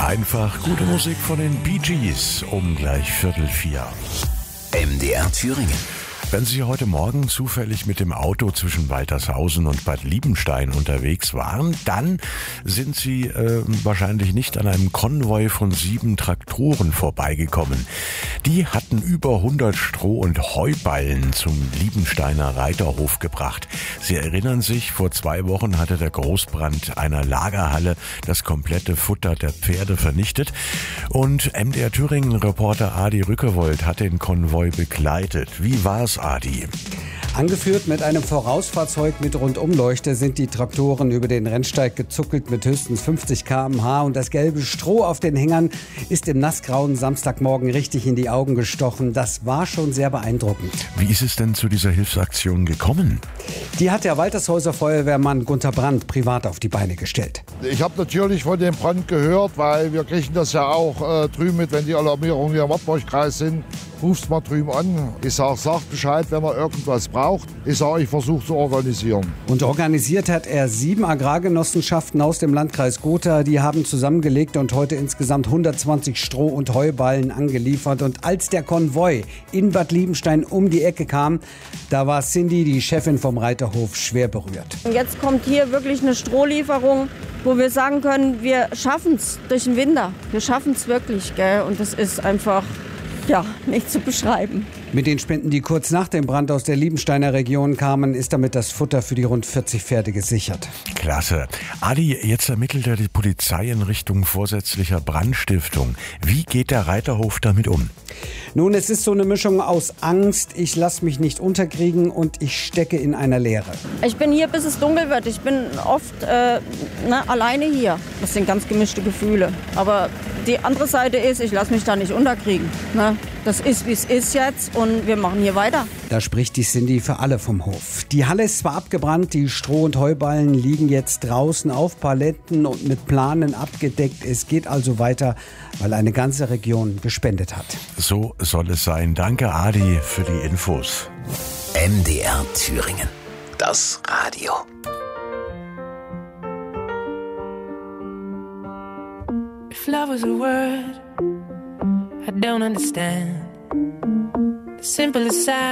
Einfach gute Musik von den Bee Gees um gleich 3:45. MDR Thüringen. Wenn Sie heute Morgen zufällig mit dem Auto zwischen Waltershausen und Bad Liebenstein unterwegs waren, dann sind Sie wahrscheinlich nicht an einem Konvoi von 7 Traktoren vorbeigekommen. Die hatten über 100 Stroh- und Heuballen zum Liebensteiner Reiterhof gebracht. Sie erinnern sich, vor 2 Wochen hatte der Großbrand einer Lagerhalle das komplette Futter der Pferde vernichtet. Und MDR Thüringen-Reporter Adi Rückewold hat den Konvoi begleitet. Wie war's, Adi? Angeführt mit einem Vorausfahrzeug mit Rundumleuchte sind die Traktoren über den Rennsteig gezuckelt mit höchstens 50 km/h und das gelbe Stroh auf den Hängern ist im nassgrauen Samstagmorgen richtig in die Augen gestochen. Das war schon sehr beeindruckend. Wie ist es denn zu dieser Hilfsaktion gekommen? Die hat der Waltershäuser Feuerwehrmann Gunter Brandt privat auf die Beine gestellt. Ich habe natürlich von dem Brand gehört, weil wir kriegen das ja auch drüben mit, wenn die Alarmierungen hier im Wartburgkreis sind. Rufst mal drüben an. Ich sagt Bescheid, wenn man irgendwas braucht. Ich versuche zu organisieren. Und organisiert hat er 7 Agrargenossenschaften aus dem Landkreis Gotha. Die haben zusammengelegt und heute insgesamt 120 Stroh- und Heuballen angeliefert. Und als der Konvoi in Bad Liebenstein um die Ecke kam, da war Cindy, die Chefin vom Reiterhof, schwer berührt. Jetzt kommt hier wirklich eine Strohlieferung, wo wir sagen können, wir schaffen es durch den Winter. Wir schaffen es wirklich, gell? Und das ist einfach nicht zu beschreiben. Mit den Spenden, die kurz nach dem Brand aus der Liebensteiner Region kamen, ist damit das Futter für die rund 40 Pferde gesichert. Klasse. Adi, jetzt ermittelt ja die Polizei in Richtung vorsätzlicher Brandstiftung. Wie geht der Reiterhof damit um? Nun, es ist so eine Mischung aus Angst, ich lasse mich nicht unterkriegen und ich stecke in einer Leere. Ich bin hier, bis es dunkel wird. Ich bin oft alleine hier. Das sind ganz gemischte Gefühle. Aber die andere Seite ist, ich lasse mich da nicht unterkriegen. Ne? Das ist, wie es ist jetzt und wir machen hier weiter. Da spricht die Cindy für alle vom Hof. Die Halle ist zwar abgebrannt, die Stroh- und Heuballen liegen jetzt draußen auf Paletten und mit Planen abgedeckt. Es geht also weiter, weil eine ganze Region gespendet hat. So soll es sein. Danke, Adi, für die Infos. MDR Thüringen. Das Radio. If love was a word I don't understand, the simplest